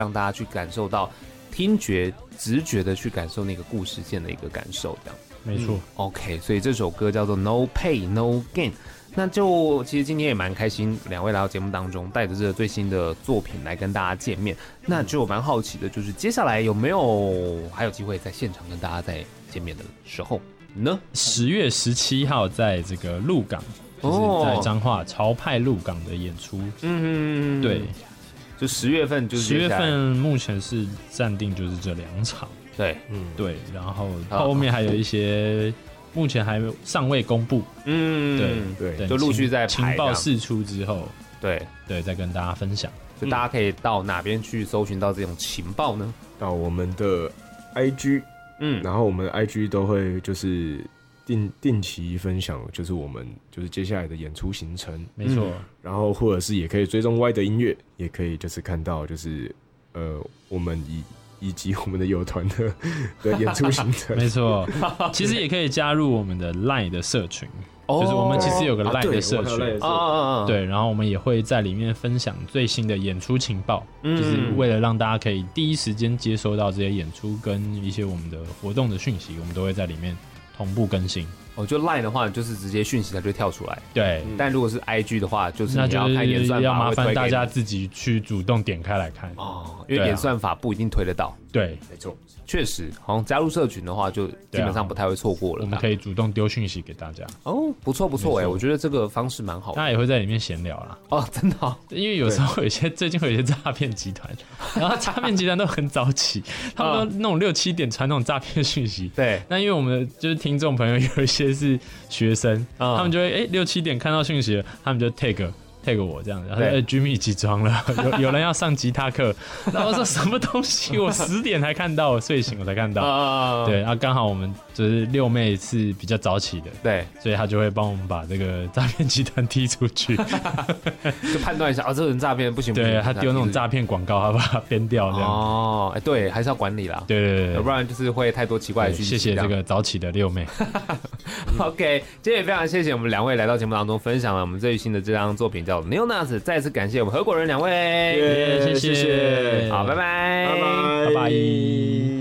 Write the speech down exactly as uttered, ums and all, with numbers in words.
让大家去感受到听觉、直觉的去感受那个故事线的一个感受，这样。 没错、嗯。 OK， 所以这首歌叫做 No Pay No Gain。那就其实今天也蛮开心，两位来到节目当中，带着这个最新的作品来跟大家见面。那就蛮好奇的，就是接下来有没有还有机会在现场跟大家再见面的时候呢？ 十月十七号在这个鹿港，就是在彰化潮派鹿港的演出。嗯，对， 就十月份就是十月份目前是暂定就是这两场。 对， 嗯，对，然后后面还有一些。目前还尚未公布，嗯，对对， 就陆续在情报释出之后， 对对，再跟大家分享。 就大家可以到哪边去搜寻到这种情报呢？ 到我们的 I G， 嗯，然后我们的 I G 都会就是定定期分享，就是我们就是接下来的演出行程， 没错、嗯。 然后或者是也可以追踪 Y 的音乐，也可以就是看到就是呃我们以。以及我们的友团的的演出行程， 没错，其实也可以加入我们的 LINE 的社群，就是我们其实有个 LINE 的社群， 啊、 对，然后我们也会在里面分享最新的演出情报，嗯、就是为了让大家可以第一时间接收到这些演出跟一些我们的活动的讯息，我们都会在里面同步更新。 哦，就 LINE 的话，就是直接讯息它就会跳出来。 对， 但如果是 I G 的话，就是你要看演算法， 要麻烦大家自己去主动点开来看哦，因为演算法不一定推得到。 对， 没错， 确实，好像加入社群的话，就基本上不太会错过了。 我们可以主动丢讯息给大家。 哦，不错不错哎，我觉得这个方式蛮好的。 大家也会在里面闲聊啦。 哦，真的、哦， 因为有时候有些最近会有一些诈骗集团，然后诈骗集团都很早起，他们都那种六七点传那种诈骗讯息。 对， 那因为我们就是听众朋友有一些是学生，嗯、他们就会哎六七点看到讯息了，他们就 tag tag 我这样子，然后说哎 Jimmy 起床了，有有人要上吉他课，然后我说什么东西，我十点才看到，我睡醒我才看到，啊、对，然后刚好我们就是六妹是比较早起的， 对， 所以他就会帮我们把这个诈骗集团踢出去， 就判断一下，哦，这个人诈骗不行， 对，不行他丢那种诈骗广告，他把它编掉这样， 哦，哎，对，还是要管理啦， 对对 对, 對， 不然就是会太多奇怪的讯息。 谢谢这个早起的六妹。 OK， 今天也非常谢谢我们两位来到节目当中分享了我们最新的这张作品叫 Neonas， 再次感谢我们合伙人两位， 谢谢谢谢， 好，拜拜， 拜拜， 拜拜。